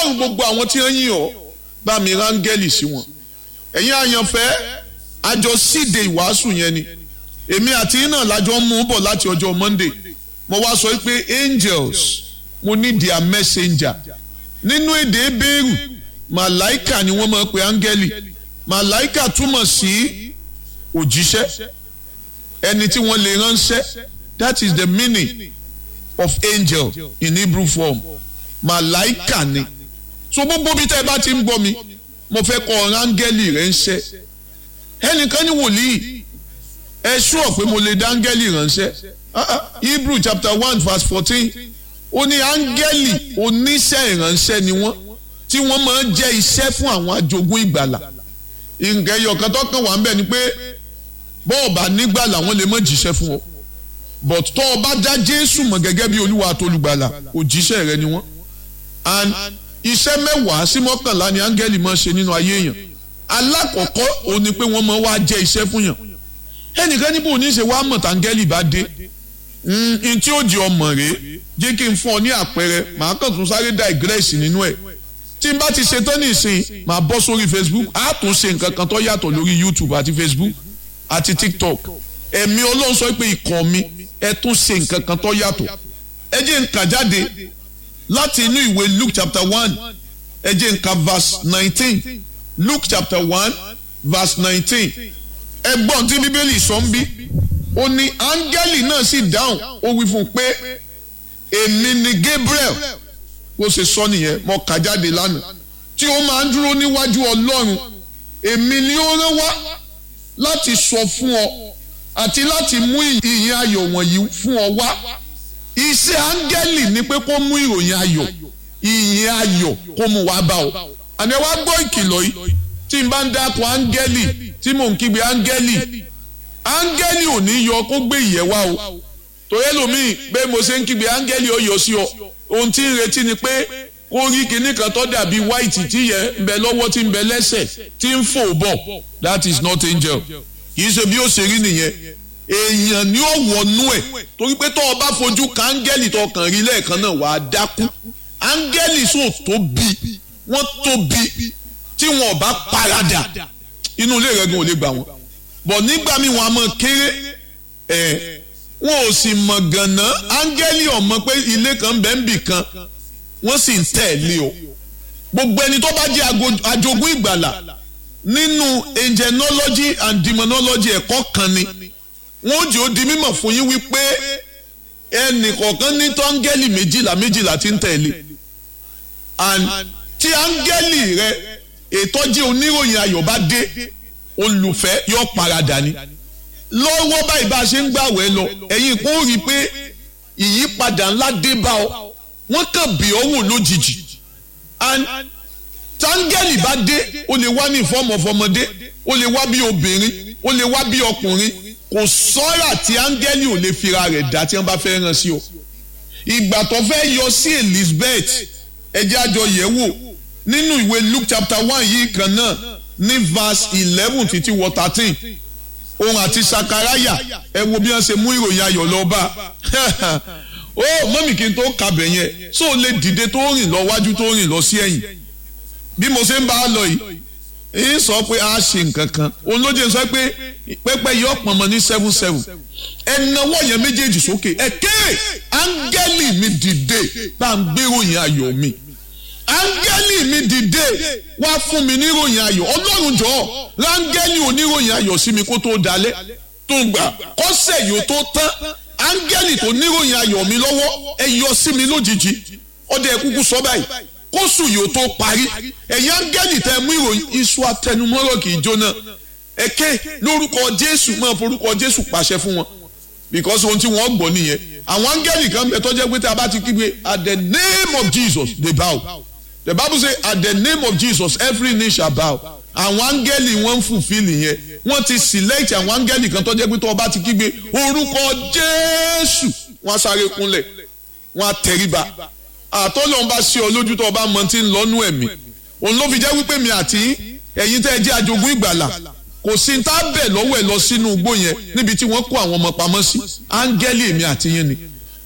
Ọlọ́run gbogbo àwọn tí wọ́n yìn ọ́ bá mi rángẹ́lì sí wọn. Ẹ̀yin àyànfẹ́ àjọ síde ìwàásù yẹn ni èmi àti iná lájọ mú bọ̀ láti ọjọ́ Monday. Mo wá sọ pé angels mo ní their messenger. Nínú èdè Hébérù màláìkà ni wọ́n máa ń pe áńgẹ́lì. Màláìkà túmọ̀ sí òjíṣẹ́, ẹni tí wọ́n lè ránṣẹ́. That is the meaning of angel in Hebrew form. Màláìkà ni. So gbogbo bí tẹ́ ẹ bá ti ń gbọ́ mi mo fẹ́ kọ́ áńgẹ́lì rẹ̀ ń ṣẹ́. Ẹnìkan ní wòlíì ẹ sure pé mo lè dá áńgẹ́lì ránṣẹ́. Hebrew chapter 1 verse 14 ó ní áńgẹ́lì oníṣẹ́ ìránṣẹ́ ni wọ́n tí wọ́n máa ń jẹ́ iṣẹ́ fún àwọn ajogún ìgbàlà. Nǹkan ẹyọkan tó kàn wá ń bẹ̀ ni pé bọ́ọ̀ bá nígbàlà wọ́n lè má jíṣẹ́ fún ọ but tó o bá dá Jésù mọ̀ gẹ́gẹ́ bí Olúwa àtolùgbàlà òjíṣẹ́ rẹ ni wọ́n. And iṣẹ́ 10 sí 11 ni áńgẹ́lì máa ń ṣe nínú ayé èèyàn. Alákọ̀ọ́kọ́ ó ní pé wọ́n máa wá jẹ́ iṣẹ́ fún yàn. Ẹnìkan níbo ní ṣe wá mọ̀ táńgẹ́lì bá dé n tí ó di ọmọ rèé jẹ́ kí n fún ọ ní àpẹẹrẹ màá kàn tún sáré digress nínú ẹ̀. Tí n bá ti ṣe tán nísìn màá bọ́ sórí Facebook á tún ṣe nǹkan kan tó yàtọ̀ lórí YouTube àti Facebook àti TikTok. Ẹ̀mí Ọlọ́run sọ pé ikọ̀ mi ẹ tún ṣe nǹkan kan tó yàtọ̀. Ẹ jẹ́ n kà jáde láti inú ìwé Luke chapter 1 ẹ jẹ́ n kà verse 19 Luke chapter 1 verse 19 ẹgbọ́n tí Bíbélì sọ ń bí ó ní áńgẹ́lì náà sì dáhùn ó wí fún un pé èmi ni Gabriel bó ṣe sọ nìyẹn mo kà jáde lánàá tí ó máa ń dúró níwájú Ọlọ́run èmi ni ó rán wá láti sọ fún ọ àti láti mú ìyìn ayọ̀ wọ̀nyí fún ọ wá. Iṣẹ́ áńgẹ́lì ni pé kó mú ìròyìn ayọ̀ ìyìn ayọ̀ kó mú wá bá ọ. Àní wá gbọ́ ìkìlọ̀ yìí tí n bá ń dákọ̀ áńgẹ́lì tí mò ń kígbe áńgẹ́lì ò ní yọ kó gbé ìyẹ́ wá o. Torí ẹlòmíì bẹ́ẹ̀ mo ṣe ń kígbe áńgẹ́lì ó yọ sí ọ ohun tí ń retí ni pé kó rí kinní kan tó dàbí white tí yẹ ń bẹ lọ́wọ́ tí ń bẹ lẹ́sẹ̀ tí ń fò bọ̀. That is not angel. Kì í ṣe bí ó ṣe rí nìyẹn. Èèyàn ni ó wọnú ẹ̀ torí pé tó o bá fojú ka áńgẹ́lì tó kàn rí lẹ́ẹ̀kan náà wàá dákú. Áńgẹ́lì sò tóbi wọ́n tóbi tí wọn ò bá paradà inú ilé rẹ̀ gan ò lè gbà wọ́n. Bọ̀ nígbà míì wọn a mọ̀ kéré wọn ò sì mọ̀ gànà áńgẹ́lì ò mọ̀ pé ilé kan bẹ́ẹ̀ ń bì kan wọ́n sì ń tẹ̀lé o. Gbogbo ẹni tó bá jẹ́ ajogún ìgbàlà nínú angelology and demonology ẹ̀kọ́ kan ni wọ́n jẹ́ ó di mímọ̀ fún yín wípé ẹnì kọ̀ọ̀kan ní tó áńgẹ́lì méjìlá tí ń tẹ̀lé. And tí áńgẹ́lì rẹ ètò jẹ́ oníròyìn ayọ̀ bá dé olùfẹ́ yóò paradà ni. Lọ́wọ́ báyìí bá a ṣe ń gbàwẹ̀ lọ ẹ̀yin kò rí i pé ìyípadà ńlá dé bá ọ wọ́n kàn bí ọ wò lójijì. And táńgẹ́lì bá dé ó lè wá ní ìfọ́mọ̀ fọmọdé ó lè wá bí obìnrin ó lè wá bí ọkùnrin kò sọ́ra tí áńgẹ́lì ò lè fira rẹ̀ dá tí wọ́n bá fẹ́ rán sí ọ. Ìgbà tó fẹ́ yọ sí Elizabeth ẹjẹ́ àjọ yẹ̀ wò nínú ìwé Luke chapter 1 yìí kan náà ní verse 11 títí wọ 13 òun àti Sakaraya ẹ wo bí wọ́n ṣe mú ìròyìn ayọ̀ lọ bá ó mọ́mì kí n tó kàbẹ̀ yẹn so lè dìde tó rìn lọ wájú tó rìn lọ sí ẹ̀yìn bí mo ṣe ń bá a lọ yìí èyí sọ pé a ṣe nǹkan kan òun ló jẹ́ sọ pé pẹ́pẹ́ yìí ọ̀pọ̀ mọ́ ní 7-7 ẹnáwó yẹn méjèèjì sókè ẹ̀kẹ́ áńgẹ́lì mi dìde bá ń gbéròyìn ayọ̀ mi áńgẹ́lì mi dìde wá fún mi níròyìn ayọ̀ Ọlọ́run jọ̀ọ́ ráńgẹ́lì oníròyìn ayọ̀ sí mi kó tó dalẹ̀ tó gbà kọ́sẹ̀ yìí ó tó tán áńgẹ́lì tó níròyìn ayọ̀ mi lọ́wọ́ ẹ yọ sí mi lójijì ọdẹ kúkú sọ báyìí kóṣù yìí ó tó parí ẹ̀yin áńgẹ́lì tẹ́ mú ìròyìn iṣu atẹnumọ́rọ̀ kì í jóná ẹ̀kẹ́ lórúkọ Jésù máa forúkọ Jésù pàṣẹ fún wọn because ohun tí wọ́n gbọ́ nìyẹn àwọn áńgẹ́lì kan bẹ tó jẹ́ pé tí a bá ti kígbe at the name of Jesus they bow the Bible say at the name of Jesus every knee shall bow àwọn áńgẹ́lì wọ́n ń fulfill yẹn wọ́n ti select àwọn áńgẹ́lì kan tó jẹ́ pé tó bá ti kígbe orúkọ Jésù wọ́n sáré kúnlẹ̀ wọ́n á tẹríba àtọ́lọ́n bá ṣe ọ lójú tó bá mọ tí ń lọ́nú ẹ̀mí òun ló fi jẹ́ wípé mi àti ẹ̀yin tẹ́ ẹ jẹ́ ajogún ìgbàlà kò sí tá bẹ̀ lọ́wọ́ ẹ̀ lọ sínú igbó yẹn níbi tí wọ́n kó àwọn ọmọ pamọ́ sí áńgẹ́lì èmi àti yín ni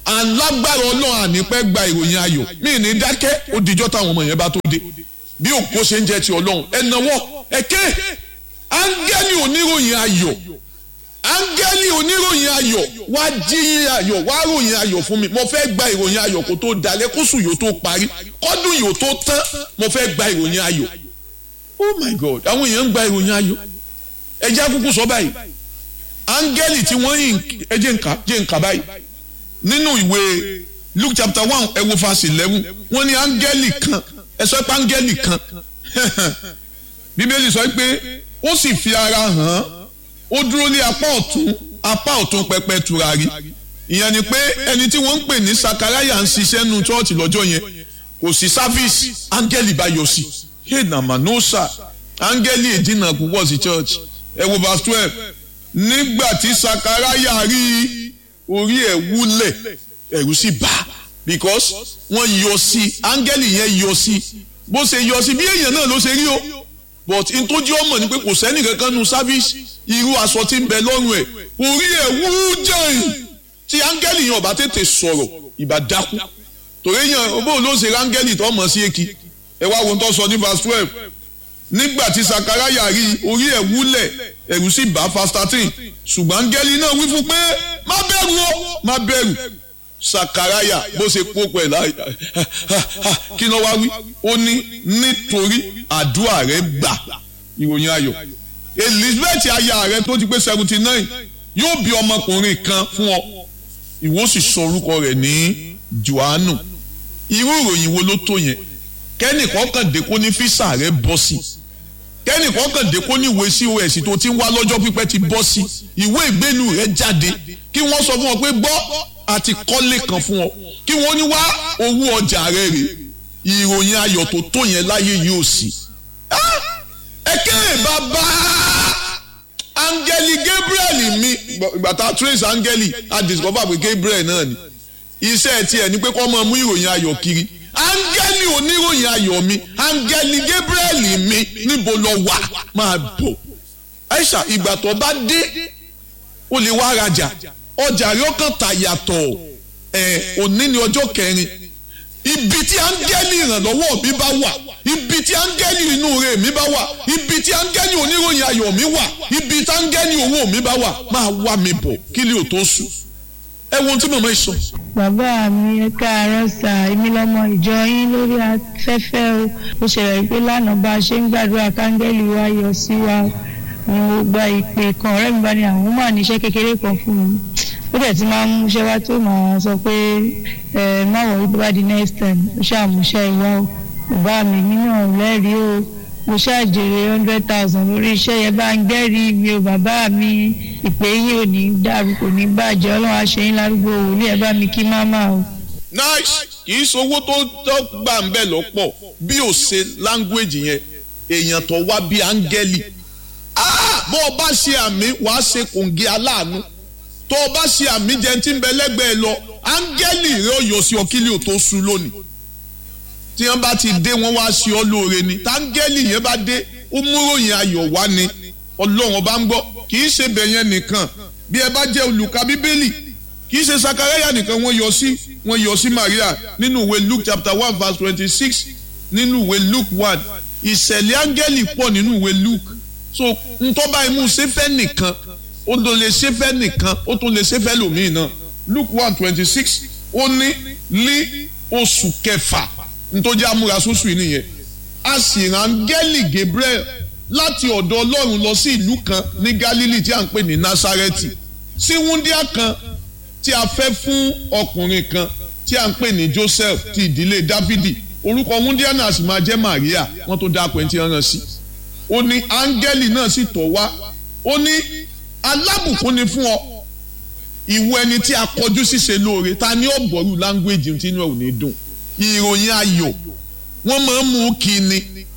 alágbára Ọlọ́run ànípẹ́ gba ìròyìn ayọ̀ mí ní dákẹ́ ó dijọ́ táwọn ọmọ yẹn bá tó dé bí òkú ṣe ń jẹ́ ti Ọlọ́run ẹ nawọ́ ẹ ké áńgẹ́lì oníròyìn ayọ̀ áńgẹ́lì oníròyìn ayọ̀ wá jí ayọ̀ wá ròyìn ayọ̀ fún mi mo fẹ́ gba ìròyìn ayọ̀ kó tó dalẹ̀ kóṣù yóò tó parí kọ́dún yóò tó tán mo fẹ́ gba ìròyìn ayọ̀ oh my God àwọn èèyàn ń gba ìròyìn ayọ̀ ẹ jẹ́ àkókò sọ báyìí áńgẹ́lì tí wọ́n yìn ẹ jẹ́ nǹka báyìí nínú ìwé Luke chapter 1 ẹ wo verse 11 wọ́n ní áńgẹ́lì kan ẹ sọ pé áńgẹ́lì kan Bíbélì sọ pé ó sì fi ara hàn ó dúró ní apá ọ̀tún pẹpẹ tùràrí ìyẹn ni pé ẹni tí wọ́n ń pè ní Sakaraya ń ṣiṣẹ́ nu chọ́ọ̀tì lọ́jọ́ yẹn kò sí sáfíìsì áńgẹ́lì bá yọ sí henamanosa áńgẹ́lì ìdínà púpọ̀ sí church ẹ wo verse 12 nígbà tí Sakaraya rí orí ẹ̀ wúlẹ̀ ẹ̀rù sì bà because wọ́n yọ sí áńgẹ́lì yẹn yọ sí bó ṣe yọ sí bí èèyàn náà ló ṣe rí o but n tó jẹ́ ọmọ ni pé kò sẹ́ni kankan nu sáfíìsì irú aṣọ tí ń bẹ lọ́rùn ẹ̀ orí ẹ̀ wú jẹ́yìn tí áńgẹ́lì yẹn ọba tètè sọ̀rọ̀ ìbá dákú torí yẹn bó ló ṣe áńgẹ́lì tó mọ̀ sí èkì ẹ wá wo tó sọ ní verse 12 nígbà tí Sakaraya rí orí ẹ̀ wúlẹ̀ ẹ̀rù sì bà verse 13 ṣùgbọ́n áńgẹ́lì náà wí fún pé má bẹ̀rù o má bẹ̀rù Sakaraya bó ṣe kó pẹ̀lú kí ló wá wí ó ní nítorí àdúrà rẹ gbà ìròyìn ayọ̀ Elizabeth aya rẹ tó ti pé 79 yóò bí ọmọkùnrin kan fún ọ ìwọ sì sọ orúkọ rẹ̀ ní Jòhánù irú ìròyìn wo ló tó yẹn kẹ́nìkan kàn dé kó ní físà rẹ bọ́ sí kẹ́nìkan kàn dé kó ní ìwé COS tó ti ń wá lọ́jọ́ pípẹ́ ti bọ́ sí ìwé ìgbélu rẹ jáde kí wọ́n sọ fún ọ pé gbọ́ àti kọ́lé kan fún ọ kí wọ́n ní wá owó ọjà rẹ rè ìròyìn ayọ̀ tó tó yẹn láyé yóò sí. ẹ̀kẹ́ bàbá áńgẹ́lì Gabriel mi gbàtà trace áńgẹ́lì a discover pé Gabriel náà ni iṣẹ́ tiẹ̀ ni pé kó máa mú ìròyìn ayọ̀ kiri áńgẹ́lì oníròyìn ayọ̀ mi áńgẹ́lì Gabriel mi níbo lọ wà máa bọ̀ Aisha ìgbà tó bá dé ó lè wá rajà ọjà rẹ̀ ọkàn tà yàtọ̀ òní ni ọjọ́ kẹrin ibi tí áńgẹ́lì ìrànlọ́wọ́ mi bá wà ibi tí áńgẹ́lì inú rẹ̀ mi bá wà ibi tí áńgẹ́lì oníròyìn ayọ̀ mi wà ibi tí áńgẹ́lì owó mi bá wà máa wá mi bọ̀ kí lè ò tó sùn ẹ wo ohun tí màmá yìí sọ. bàbá mi ẹ káàárọ̀ sà èmi lọmọ ìjọ yín lórí afẹ́fẹ́ o ó ṣẹlẹ̀ pé lánàá bá a ṣe ń gbàdúrà káńgẹ́lì wa yọ sí wa mo gba ìpè kan ọ̀rẹ́ mi bá ní àwọn máa níṣẹ́ kékeré kan fún mi ó dẹ̀ ti máa ń múṣẹ́ wá tó máa sọ pé má wọ̀rí tó bá di next time ó ṣàmúṣẹ́ ìwá o bàbá mi nínú ọ̀rẹ́rìí o mo ṣàjèrè 100,000 lórí iṣẹ́ yẹn bá ń gẹ́rìí mi o bàbá mi ìpè yín ò ní dàrú kò ní bàjẹ́ ọlọ́run àṣeyín lárúgbó òwúlé ẹ̀ bá mi kí máma o. nice kì í sowó tó gbà ń bẹ̀ lọ́pọ̀ bí ò ṣe language yẹn èèyàn tó wá bí áńgẹ́lì bó o bá ṣe àmì wàá ṣe kòǹgì aláàánú tó o bá ṣe àmì jẹ tí ń bẹ lẹ́gbẹ̀ẹ́ lọ áńgẹ́lì rẹ ò yọ sí ọ kílì ò tó sú lónìí tí wọ́n bá ti dé wọ́n wá sí ọ lóore ni táńgẹ́lì yẹn bá dé ó múròyìn ayọ̀ wá ni ọlọ́run ọba ń gbọ́ kì í ṣe bẹ̀yẹn nìkan bí ẹ bá jẹ́ olùka bíbélì kì í ṣe Sakaraya nìkan wọ́n yọ sí Maria nínú ìwé Luke chapter 1 verse 26 nínú ìwé Luke 1 ìṣẹ̀lẹ̀ áńgẹ́lì pọ̀ nínú ìwé Luke so ntọ́ba imú sẹ́fẹ́ nìkan ó tó lè sẹ́fẹ́ nìkan ó tó lè sẹ́fẹ́ lòmíì náà Luke 1:26 ó ní oṣù kẹfà ntọ́jà amúrasúsù yìí nìyẹn a sì rán áńgẹ́lì Gabriel láti ọ̀dọ̀ Ọlọ́run lọ sí ìlú kan ní Galilee tí a ń pè ní Násárẹ́tì sí wúndíá kan tí a fẹ́ fún ọkùnrin kan tí a ń pè ní Joseph ti ìdílé Dáfídì orúkọ wúndíá náà sì máa jẹ́ Maria wọ́n tó dá pẹ́ntì rán sí ó ní áńgẹ́lì náà sì tọ̀ wá ó ní alábùkún ni fún ọ ìwọ ẹni tí a kọjú ṣíṣe lóore ta ni ó gbọ́rù language tí inú ẹ̀ ò ní dùn ìròyìn ayọ̀ wọ́n máa ń mú kí ni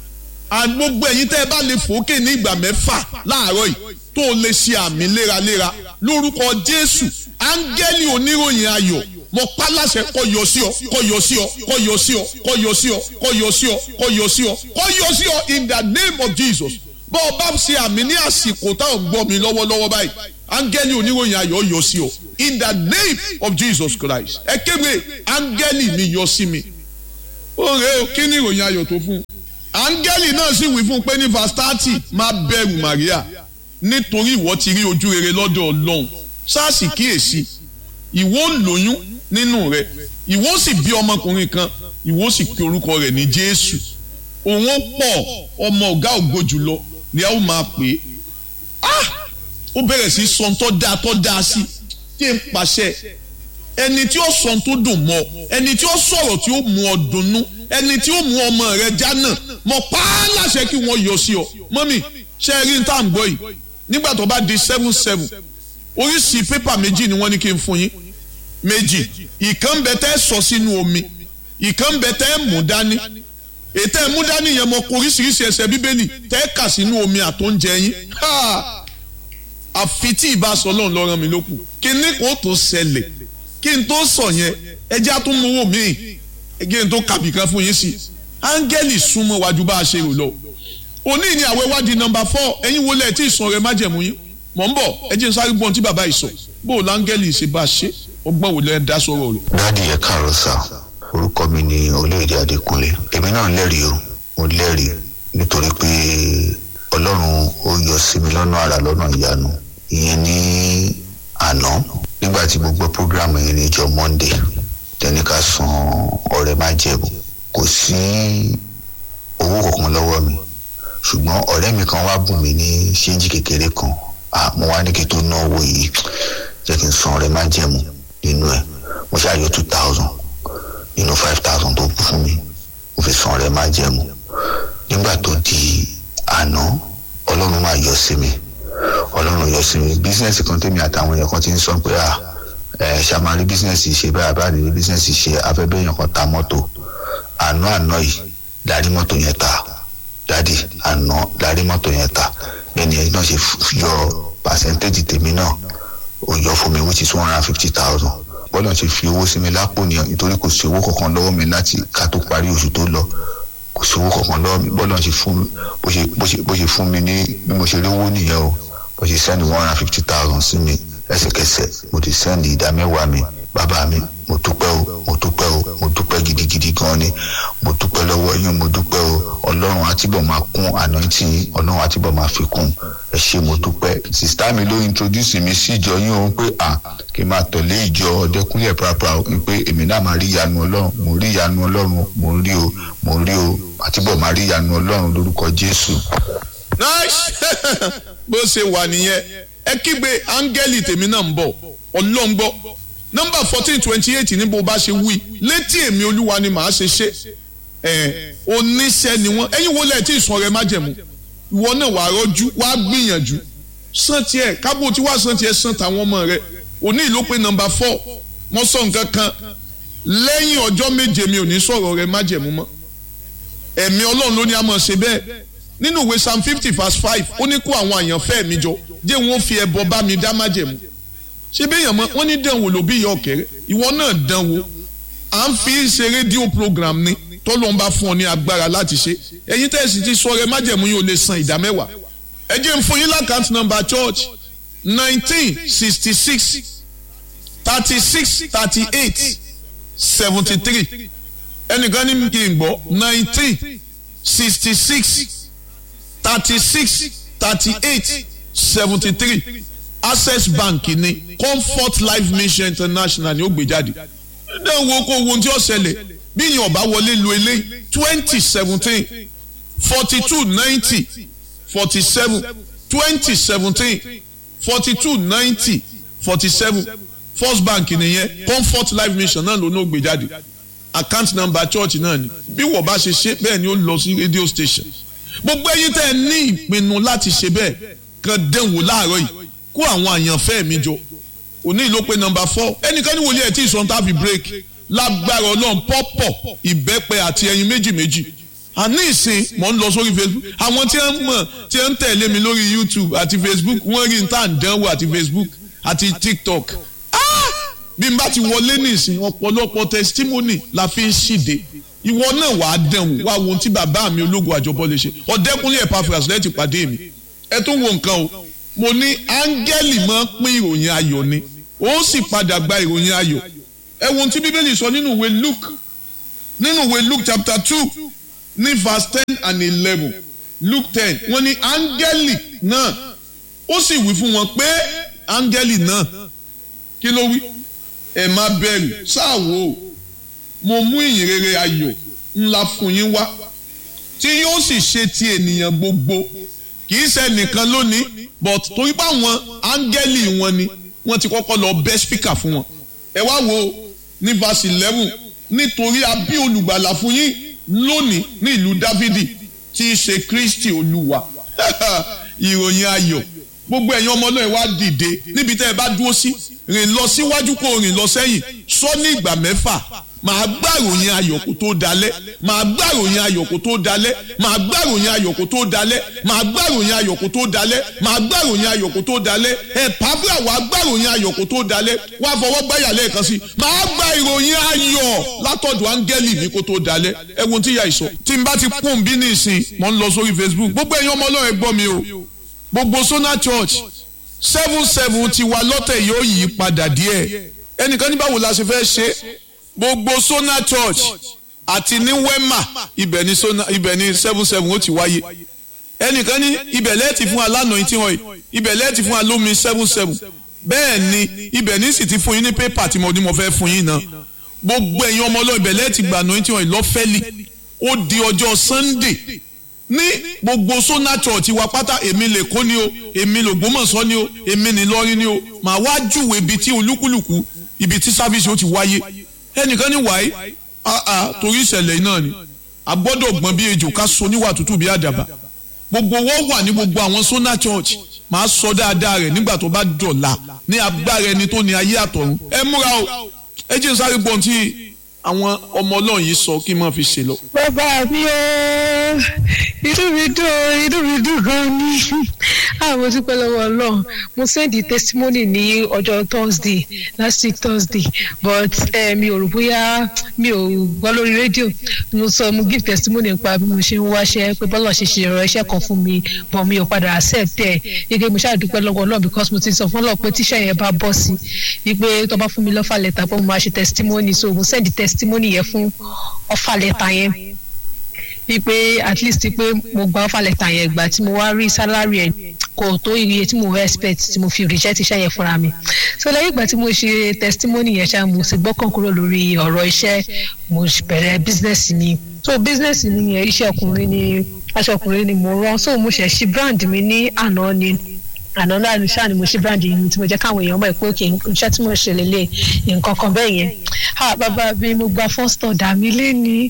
gbogbo ẹ̀yin tẹ́ ẹ bá lè fòókè ní ìgbà mẹ́fà láàárọ̀ yìí tó lè ṣe àmì léraléra lórúkọ Jésù áńgẹ́lì oníròyìn ayọ̀ mo pa láṣẹ kó yọ sí ọ kó yọ sí ọ kó yọ sí ọ kó yọ sí ọ kó yọ sí ọ kó yọ sí ọ kó yọ sí ọ in the name of Jesus bó o bá ṣe àmì ní àsìkò táwọn gbọ́ mi lọ́wọ́lọ́wọ́ báyìí áńgẹ́lì oníròyìn ayọ̀ yọ sí ọ in the name of Jesus Christ. ẹ kéwé áńgẹ́lì mi yọ sí mi. ó rẹ o kí ni ìròyìn ayọ̀ tó fún un. áńgẹ́lì náà sì wí fún un pé ní verse 30 má bẹ̀rù Maria nítorí ìwọ ti rí ojú rere lọ́dọ̀ Ọlọ́run. sáàsì kíyèsí ìwọ lóyún nínú rẹ ìwọ sì bí ọmọkùnrin kan ìwọ sì pe orúkọ rẹ̀ ní Jésù. òun pọ̀ ọmọ ọ̀gá ògo jùlọ ni a ó máa pè é. ó bẹ̀rẹ̀ sí sọ tó dáa sí tí ń pàṣẹ ẹni tí ó sọ tó dùn mọ́ ẹni tí ó sọ̀rọ̀ tí ó mú ọ dunnú ẹni tí ó mú ọmọ rẹ jánà mọ̀ pa á láṣẹ kí wọ́n yọ sí ọ. mọ́mì ṣe é rí ní tá à ń gbọ́ yìí nígbà tó bá di 7-7 oríṣìí pépà méjì ni wọ́n ní kí n fún yín méjì ìkan bẹ tẹ́ sọ sínú omi ìkan bẹ tẹ́ mú dání ètò ẹ̀mú dání yẹn mọ oríṣiríṣi ẹsẹ̀ bíbélì tẹ́ kà sínú omi àtóúnjẹ yín àfi tí ìbá sọ lọ́run lọ́ràn mi lókù kí ní kó tó ṣẹlẹ̀ kí n tó sọ yẹn ẹjẹ́ á tún mú owó mi kí n tó kàbì kan fún yín sí áńgẹ́lì súnmọ́ wájú bá a ṣe rò lọ. òní ni àwẹ̀ wádìí nọ́mbà 4 ẹ̀yin wo lẹ̀ tí ìsàn rẹ̀ májẹ̀mú yín mọ̀ ń bọ̀ ẹjẹ́ sáré gbọ́n tí bàbá ìsọ̀ bó o láńgẹ́lì ṣe bá a ṣe ọgbọ́n wò lẹ́ dá sọ̀rọ̀ rẹ̀. dáàdì ẹ káàárọ̀ sà orúkọ mi ni Olóyèdè Adékúnlé èmi náà lẹ́rìí o mo lẹ́rìí nítorí pé Ọlọ́run ó yọ sí mi lọ́nà àrà lọ́nà ìyanu ìyẹn ní àná nígbà tí mo gbọ́ prógrámù yẹn níjọ́ Monday tẹ́ni ká san ọrẹ májẹ̀mú kò sí owó kankan lọ́wọ́ mi ṣùgbọ́n ọ̀rẹ́ mi kan wá bùn mí ní ṣéǹjì kékeré kan mo wá ní kí n tó ná owó yìí jẹ́ kí n san ọrẹ májẹ̀mú nínú ẹ̀ mo ṣàyọ 2,000 nínú 5,000 tó kù fún mi mo fi san ọrẹ májẹ̀mú nígbà tó di àná Ọlọ́run máa yọ sí mi Ọlọ́run yọ sí mi bísíǹsì kan tèmi àtàwọn èèyàn kan ti ń sọ pé ṣàmárì bísíǹsì ṣe báyà bá rí bísíǹsì ṣe afẹ́bẹ́ èèyàn kan ta mọ́tò àná yìí darí mọ́tò yẹn ta dáàdì àná darí mọ́tò yẹn ta bẹ́ẹ̀ ni ẹ̀yin náà ṣe yọ pàṣẹ́ntéèjì tèmi náà ó yọ fún mi which is 150,000 bọ́lá ṣe fi owó sí mi lápò nìyẹn nítorí kò sí owó kankan lọ́wọ́ mi láti ká tó parí oṣù tó lọ kò sí owó kankan lọ́wọ́ mi bọ́lá ṣe fún mi bó ṣe fún mi ní bí mo ṣe rówó nìyẹn o bó ṣe sẹ́ndì 150,000 sí mi ẹsẹ̀kẹsẹ̀ mo ti sẹ́ndì ìdámẹ́wàá mi bàbá mi mo dúpẹ́ gidigidi gan ni mo dúpẹ́ lọ́wọ́ yín mo dúpẹ́ o Ọlọ́run àtibọ̀ máa kún anointing Ọlọ́run àtibọ̀ máa fi kún ẹ ṣé mo dúpẹ́. sista mi ló introduce mi sí ìjọ yín o pé kí n máa tẹ̀lé ìjọ Ọdẹkùnlé pàápàá pé èmi náà máa rí ìyanu Ọlọ́run mo rí ìyanu Ọlọ́run mo rí o àtibọ̀ máa rí ìyanu Ọlọ́run lórúkọ Jésù. nice bó ṣe wà nìyẹn ẹ kígbe áńgẹ́lì tèmi náà ń bọ̀ Ọlọ́run gbọ́ nọ́mbà 1428 ní bó bá ṣe wí létí èmi Olúwa ni màá ṣe oníṣẹ́ ni wọ́n ẹ̀yin wo lẹ̀ tí ìsàn rẹ̀ májẹ̀mú ìwọ náà wàá rọ́jú wàá gbìyànjú sàn tiẹ̀ kábò tí wàá sàn tiẹ̀ sàn tàwọn ọmọ rẹ̀ òní ìlú pé nọ́mbà 4 mo sọ nǹkan kan lẹ́yìn ọjọ́ méje mi ò ní sọ̀rọ̀ rẹ̀ májẹ̀mú mọ́ ẹ̀mí Ọlọ́run ló ní a máa ṣe bẹ́ẹ̀ nínú ìwé Psalm 50 verse 5 ó ní kó àwọn àyànfẹ́ mi jọ jẹ́ wọn fi ẹbọ bá mi dá májẹ̀mú ṣé bí èèyàn mọ́ wọ́n ní dánwò ló bí ìyá ọ̀kẹ́rẹ́ ìwọ náà dánwò à ń fi ṣe rédíò program ni tọ́lọ́ ń bá fún ọ ní agbára láti ṣe ẹ̀yin tẹ́sí ti sọ rẹ májẹ̀mú yóò lè san ìdámẹ́wàá ẹ jẹ́ n fún yín lákàntì nọ́mbà church 1966 36 38 73 ẹnìkan ní kí n gbọ́ 1966 36 38 73 Access Bank ni Comfort Life Mission International ni ó gbé jáde náà wo kó wo tí ó ṣẹlẹ̀ bí yìí ọba wọlé lu eléyìí 2017 4290 47 2017 4290 47 First Bank nìyẹn Comfort Life Mission náà ló ní ó gbé jáde account number church náà ni bí wọ́n bá ṣe ṣe bẹ́ẹ̀ ni ó lọ sí radio station gbogbo ẹ̀yin tẹ́ ẹ ní ìpinnu láti ṣe bẹ́ẹ̀ kan dẹ̀wò láàárọ̀ yìí kó àwọn àyànfẹ́ mi jọ òní ìlú pé nọ́mbà 4 ẹnìkan ní wòlíì ẹ̀ tí ìsọ̀n tá fi break lágbára Ọlọ́run pọ́pọ̀ ìbẹ́pẹ àti ẹyin méjì àní ìsìn mò ń lọ sórí Facebook àwọn tí ń mọ̀ tí ń tẹ̀lé mi lórí YouTube àti Facebook wọ́n rí n tá à ń dánwò àti Facebook àti TikTok bí n bá ti wọlé nísìn ọ̀pọ̀lọpọ̀ testimony la fi ń ṣìde ìwọ náà wàá dánwò wá wo ohun tí bàbá mi ológun àjọbọ lè ṣe Ọ̀dẹ́kúnlé Epaphras lẹ́ẹ̀tì pàdé mi ẹ tún wo nǹkan o mo ní áńgẹ́lì máa ń pín ìròyìn ayọ̀ ni ó sì padà gba ìròyìn ayọ̀ ẹ wo ohun tí bíbélì sọ nínú ìwé Luke chapter 2 ní verse 10 and 11 Luke 10 wọ́n ní áńgẹ́lì náà ó sì wí fún wọn pé áńgẹ́lì náà kí ló wí ẹ má bẹ̀rù ṣáà wò ó mo mú ìyìn rere ayọ̀ ńlá fún yín wá tí yóò sì ṣe ti ènìyàn gbogbo kì í ṣe nìkan lónìí but torí pé àwọn áńgẹ́lì wọn ni wọ́n ti kọ́kọ́ lọ bẹ́ speaker fún wọn ẹ wá wo ní verse 11 nítorí a bí olùgbàlà fún yín lónìí ní ìlú Dáfídì tí í ṣe Kristi Olúwa ìròyìn ayọ̀ gbogbo ẹ̀yin ọmọ náà wá dìde níbi tẹ́ ẹ bá dúró sí rìn lọ síwájú kó rìn lọ sẹ́yìn sọ ní ìgbà 6 màá gbàròyìn ayọ̀ kó tó dalẹ̀ màá gbàròyìn ayọ̀ kó tó dalẹ̀ màá gbàròyìn ayọ̀ kó tó dalẹ̀ màá gbàròyìn ayọ̀ kó tó dalẹ̀ màá gbàròyìn ayọ̀ kó tó dalẹ̀ ẹ̀ pàbíà wàá gbàròyìn ayọ̀ kó tó dalẹ̀ wàá fọwọ́ gbáyà lẹ́ẹ̀kan sí màá gba ìròyìn ayọ̀ látọ̀dọ̀ áńgẹ́lì mi kó tó dalẹ̀ ẹ wo tí ìyá ìsọ tí n bá ti kún bí ní ìsìn mò ń lọ sórí Facebook gbogbo ẹ̀yin ọmọ Ọlọ́run ẹ gbọ́ mi o gbogbo Sona Church 7 ti wà lọ́tẹ̀ yóò yí padà díẹ̀ ẹnìkan ní báwo la ṣe fẹ́ ṣe gbogbo Sona Church àti ní Wema ibẹ̀ ní 7 ó ti wáyé ẹnìkan ní ibẹ̀ lẹ́ẹ̀tì fún alánàìtì wọ̀nyí ibẹ̀ lẹ́ẹ̀tì fún alómi 7 bẹ́ẹ̀ ni ibẹ̀ ní sì ti fún yín ní pépà tí mo fẹ́ fún yín náà gbogbo ẹ̀yin ọmọ Ọlọ́run ibẹ̀ lẹ́ẹ̀tì gbà ànàìtì wọ̀nyí lọ́fẹ́lì ó di ọjọ́ Sunday ní gbogbo Sona Church wa pátá èmi lè kó ni o èmi l'Ògbómọ̀ṣọ́ ni o èmi ní Ìlọrin ni o màá wá júwèé ibi tí olúkúlùkù ibi tí sáfíìsì ó ti wáyé ẹnìkan ní wáyé torí ìṣẹ̀lẹ̀ náà ni a gbọ́dọ̀ gbọ́n bí ejò ká so níwà tútù bí àdàbà gbogbo wọn wà ní gbogbo àwọn Sona Church màá sọ dáadáa rẹ̀ nígbà tó bá dọ̀la ní agbára ẹni tó ní ayé àtọ̀run ẹ múra o ẹ jẹ́ sáré gbọ́n tí àwọn ọmọ Ọlọ́run yìí sọ kí n máa fi ṣe lọ. bàbá mi ó inú mi dùn gan ni mo dúpẹ́ lọ́wọ́ Ọlọ́run mo send the testimony ní ọjọ́ Thursday last week Thursday but mi ò rò bóyá mi ò gbọ́ lórí rédíò mo give testimony nípa bí mo ṣe ń wáṣẹ́ pé bọ́lá ṣe ṣe ìrọ̀ iṣẹ́ kan fún mi but mi ò padà accept ẹ̀ gẹ́gẹ́ mo ṣáà dúpẹ́ lọ́wọ́ Ọlọ́run because mo ti sọ fún Ọlọ́run pé tíṣẹ́ yẹn bá bọ́ sí wípé tó bá fún mi lọ́fà lẹ́tà pé mo máa ṣe testimony so mo send the testimony yẹn fún ọfà lẹ́tà yẹn wípé at least pé mo gba ọfà lẹ́tà yẹn gbà tí mo wá rí salary ẹ̀ kò tó iye tí mo expect tí mo fi reject iṣẹ́ yẹn fúnra mi so lẹ́yìn ìgbà tí mo ṣe testimony yẹn ṣá mo sì gbọ́kàn kúrò lórí ọ̀rọ̀ iṣẹ́ mo bẹ̀rẹ̀ business mi so business mi yẹn iṣẹ́ ọkùnrin ni aṣọ ọkùnrin ni mo rán so mo ṣe ṣí brand mi ní àná náà ní sáà ni mo ṣe brand yìí tí mo jẹ́ káwọn èèyàn mọ̀ pé òkè iṣẹ́ tí mo ṣe lélẹ̀ nǹkan kan bẹ́ẹ̀ yẹn bàbá mi mo gba first order mi léni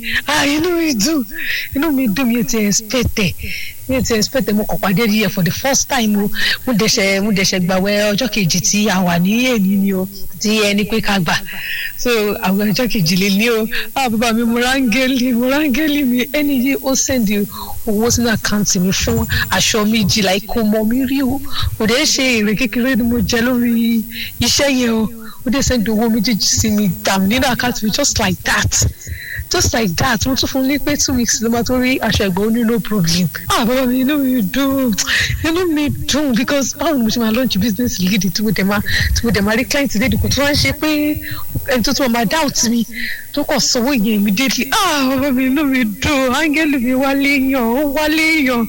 inú mi dùn mi ò ti expect mo kàn pàdé rí ẹ for the first time mo dẹ̀ṣẹ̀ gbàwẹ̀ ọjọ́ kejì tí a wà ní èmi ni o tí ẹni pé ká gbà so àwọn ọjọ́ kejì lè ní o bàbá mi mo rángẹ́lì mi ẹni yìí ó send owó sínú àkáǹtì mi fún aṣọ méjì láì kó mọ mi rí o kò dé ṣe èrè kékeré ni mo jẹ lórí iṣẹ́ yẹn o ó dé send owó méjèèjì sí mi dàm nínú àkáǹtì mi just like that mo tún fún ní pé 2 weeks ló máa tó rí aṣọ ẹ̀gbọ́n ní no problem bàbá mi inú mi dùn because báwo ni mo ṣe máa launch business lead tí mo dẹ̀ máa rí client lédi kò tó wá ń ṣe pé ẹni tó tún máa doubt mi tó kọ̀ sanwó yẹn immediately bàbá mi inú mi dùn áńgẹ́lì mi wálé yàn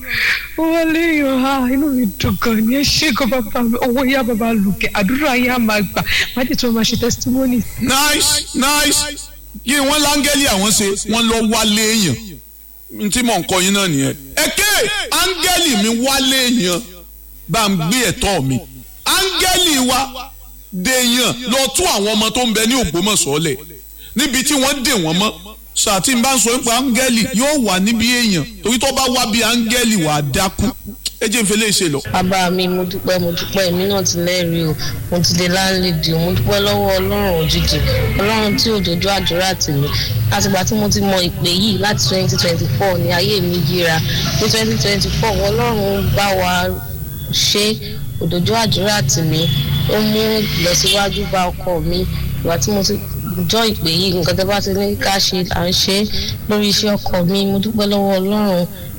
inú mi dùn gan ni ẹ ṣe gan bàbá mi owó yá bàbá lùkẹ́ àdúrà yá máa gbà má dé tí wọ́n máa ṣe testimony. nice kí wọ́n láńgẹ́lì àwọn ṣe wọ́n lọ wálé èèyàn tí mò ń kọ yín náà nìyẹn. ẹ̀kẹ́ áńgẹ́lì mi wálé èèyàn bá ń gbé ẹ̀tọ́ mi áńgẹ́lì wa dèèyàn lọ tú àwọn ọmọ tó ń bẹ ní Ògbómọ̀ṣọ́ lẹ̀ níbi tí wọ́n dè wọ́n mọ́ sàtì ń bá ń sọ nípa áńgẹ́lì yóò wà níbi èèyàn torí tó bá wá bí áńgẹ́lì wà á dákú ẹ jẹ́ ìfẹ́lẹ́ ìṣe lọ. bàbá mi mo dúpẹ́ èmi náà ti lẹ́rìí o mo ti dé láńlẹ́dì mo dúpẹ́ lọ́wọ́ Ọlọ́run òjijì Ọlọ́run tí òjòjú àdúrà tì mí látìgbà tí mo ti mọ ìpè yìí láti 2024 ní ayé mi yíra ní 2024 Ọlọ́run bá wa ṣe òjòjú àdúrà tì mí ó mú ìlọsíwájú bá ọkọ mi ìgbà tí mo ti jọ ìpè yìí nǹkan tó bá ti ní ká ṣe à ń ṣe lórí iṣẹ́ ọkọ mi mo dúpẹ́ lọ́wọ́ Ọlọ́run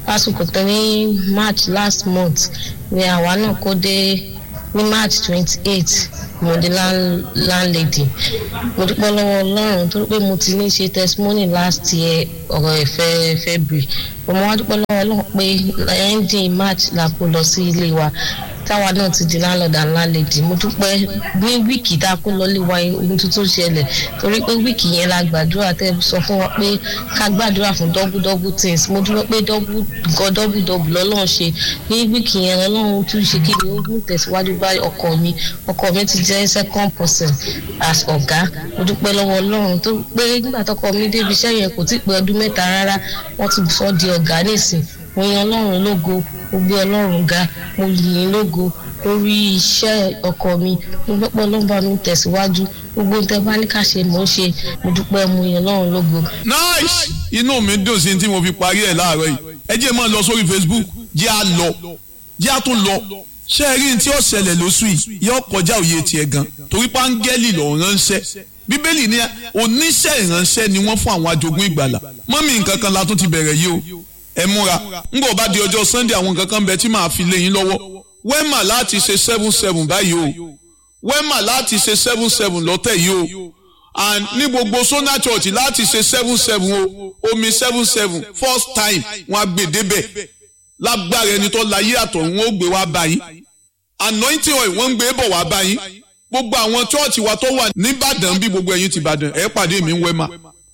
lásìkò tó ní March last month ni àwa náà kó dé ní March 28 mo di landlady. Mo dúpẹ́ lọ́wọ́ Ọlọ́run torí pé mo ti ní ṣe testimony last year ọ̀rọ̀ ẹ̀fẹ́ February. Mo wá dúpẹ́ lọ́wọ́ Ọlọ́run pé ending March la kó lọ sí ilé wa táwa náà ti di landlord and landlady. Mo dúpẹ́ ní wíìkì tá a kó lọ lé wa ohun tuntun ṣẹlẹ̀ torí pé wíìkì yẹn la gbàdúrà tẹ́ sọ fún wa pé ká gbàdúrà fún double things. Mo dúpẹ́ pé double lọ́lọ́run ṣe ní wíìkì yẹn Ọlọ́run tún ṣe kí ni ó ń tẹ̀síwájú bá ọkọ mi ti jẹ́ second person as ọ̀gá. Mo dúpẹ́ lọ́wọ́ Ọlọ́run tó pé nígbà tọkọ mi débi iṣẹ́ yẹn kò tí ì pé ọdún mẹ́ta rárá wọ́n ti sọ di ọ̀gá nísìn. Mo yan Ọlọ́run lógo, mo gbé Ọlọ́run ga, mo yìn lógo lórí iṣẹ́ ọkọ mi. Mo dúpẹ́ Ọlọ́run bá mi tẹ̀síwájú gbogbo tẹ́ bá ní ká ṣe mò ń ṣe. Mo dúpẹ́ mo yan Ọlọ́run lógo. Nice, inú mi dùn sí tí mo fi parí ẹ̀ láàárọ̀ yìí. Ẹ jẹ́ máa lọ sórí Facebook jẹ́ à tún lọ. Ṣé ẹ rí ní tí ó ṣẹlẹ̀ lóṣù yìí yóò kọjá òye tiẹ̀ gan torí páńgẹ́lì ló ránṣẹ́. Bíbélì ní oníṣẹ́ ìránṣẹ́ ni wọ́n fún àwọn ajogún ìgbàlà. Mọ́mí nǹkan kan la tún ti bẹ̀rẹ̀ yìí o. Ẹ múra ńgbọ̀ bá di ọjọ́ Sunday àwọn nǹkan kan bẹ tí màá fi lé yín lọ́wọ́. Wema láti ṣe 7-7 báyìí o. Wema láti ṣe 7-7 lọ́tẹ̀ yìí o. And ní gbogbo Sona Church láti ṣe 7-7 o. Omi 7-7 first time wọn á gbé débẹ̀. Lágbára ẹni tó láyé àtọ̀run ó gbé wá báyìí. Anointing oil wọ́n ń gbé bọ̀ wá báyìí. Gbogbo àwọn chọ́ọ̀chì wa tó wà níbàdàn bí gbogbo ẹ̀yin ti Ìbàdàn ẹ̀ pàdé mi ń Wema.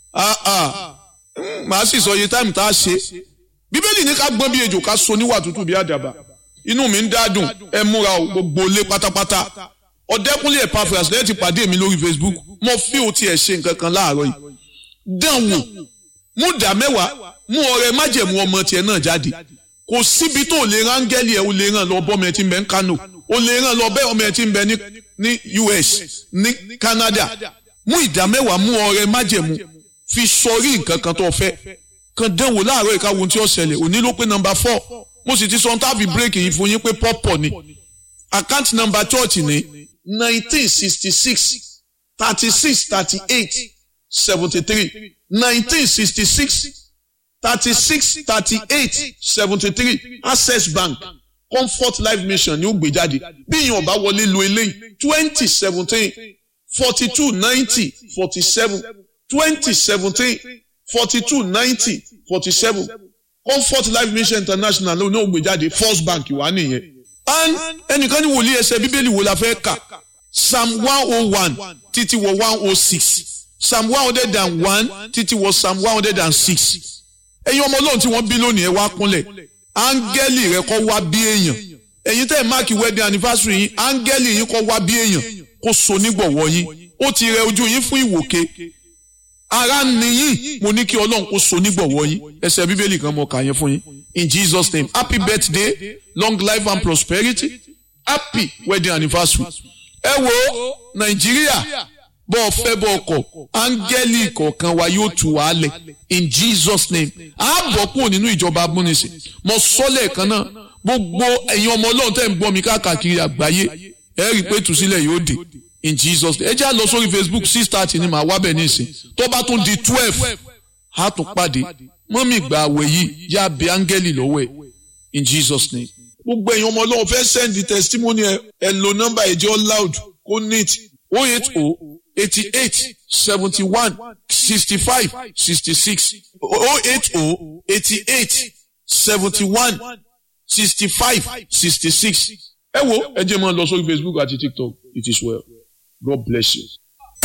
Màá sì sọ iye táìmù tá a ṣe. Bíbélì ní ká gbọ́n bí ejò ká so níwà tútù bí àdàbà. Inú mi ń dádùn ẹ múra o gbogbo lé pátápátá. Ọ̀dẹ́kúnlé Epaphras lẹ́yìn ti pàdé mi lórí Facebook. Mo fi òtí ẹ̀ ṣe nǹkan kan láàárọ̀ yìí. Dán wò mú ìdá mẹ́wàá mú ọrẹ májẹ̀mú ọmọ tiẹ̀ náà jáde. Kò síbi tó lè rángẹ́lì ẹ̀ o lè ràn lọ bọ́mọ ẹ̀ tí ń bẹ ní Kano o lè ràn lọ bẹ́ ọmọ ẹ̀ tí ń bẹ ní US ní Canada. Mú ìdá mẹ́wàá mú ọrẹ májẹ̀mú fi sọrí nǹkan kan tó fẹ́ kan dánwò láàárọ̀ ìkáwọn tí ó ṣẹlẹ̀ òní ló pé number 4 mo sì ti sọ tábì bírèkì yìí fún yín pé pọ́pọ̀ ni account number church ní 1966 36 38 73 1966 36 38 73 Access Bank Comfort Life Mission ni ó gbé jáde bí yín ọba wọlé lo eléyìí 2017 42 90 47 2017 42 90 47 Comfort Life Mission International ló náà gbé jáde First Bank wà nìyẹn. And ẹnìkan ní wòlíì ẹsẹ̀ bíbélì wo la fẹ́ kà Psalm 101 títí wọ 106 Psalm 101 títí wọ Psalm 106. Ẹ̀yin ọmọ Ọlọ́run tí wọ́n bí lónìí ẹ wá kúnlẹ̀ áńgẹ́lì rẹ kó wá bí èèyàn. Ẹ̀yin tẹ́ ẹ̀ máàkì wedding anniversary yín áńgẹ́lì yín kó wá bí èèyàn kó so nígbọ̀wọ́ yín ó ti rẹ ojú yín fún ìwòke. Ara nìyí mo ní kí Ọlọ́run kó so nígbọ̀wọ́ yín ẹsẹ̀ bíbélì kan mo kà yẹn fún yín in Jesus name. Happy birthday, long life and prosperity, happy wedding anniversary. Ẹ wo Nàìjíríà bọ́ ọ̀fẹ́ bọ́ ọkọ̀ áńgẹ́lì kọ̀ọ̀kan wa yóò tù wá lẹ̀ in Jesus name. Ààbọ̀ kúrò nínú ìjọba amúnisìn mo sọ lẹ́ẹ̀kan náà gbogbo ẹ̀yin ọmọ Ọlọ́run tẹ́ ń gbọ́ mi káàkiri àgbáyé ẹ rí i pé ìtúsílẹ̀ yóò dé in Jesus name. Ẹ jẹ́ á lọ sórí Facebook 6:30 ni màá wá bẹ̀ nísìn tó bá tún di 12 á tún pàdé mọ́mì ìgbà àwẹ̀ yìí yá bí áńgẹ́lì lọ́wọ́ ẹ̀ in Jesus name. Gbogbo ẹ̀yin ọmọ Ọlọ́run fẹ́ send the testimony ẹ lo nọ́mbà ẹ̀jẹ̀ loud kó neat 080 88 71 65 66 080 88 71 65 66. Ẹ wo ẹ jẹ́ máa lọ sórí Facebook àti TikTok. It is well. God bless you.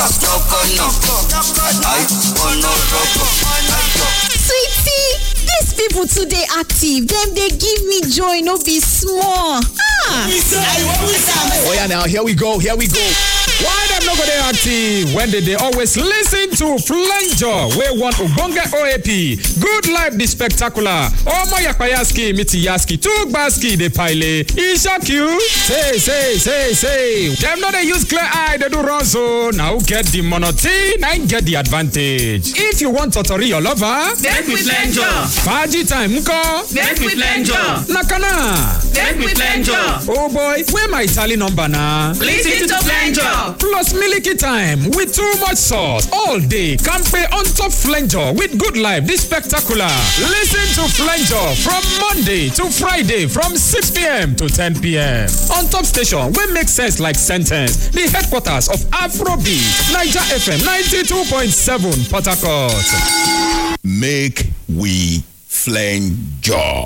Sweetie, these people today active. Them they give me joy, no be small. Oh yeah, now here we go. Why them no go dey active when they always listen to Flanger wey one ogbonge OAP Good Life the Spectacular Omo Yapayaski Mitiyaski Tugbaski dey pile e shock you say dem no dey use clear eye dey do run so na who get the monotone na get the advantage. If you want totori your lover make we Flanger. Party time nko make we Flanger. Nakana Take me Flanger. Oh boy, where my tally number now? Listen to Flanger. Plus Milky Time with too much sauce all day. Campe on top Flanger with Good Life. This spectacular. Listen to Flanger from Monday to Friday from 6 p.m. to 10 p.m. On top station, we make sense like sentence. The headquarters of Afrobeat, Niger FM 92.7 Port Harcourt. Make we Flanger.